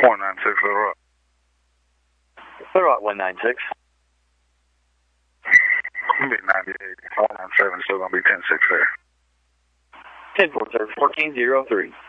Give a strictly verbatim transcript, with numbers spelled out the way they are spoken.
one nine six, Little Rock. Little Rock one nine six. It'll be ninety-eight. one nine seven, still going to be ten six there. ten four, sir. fourteen zero three.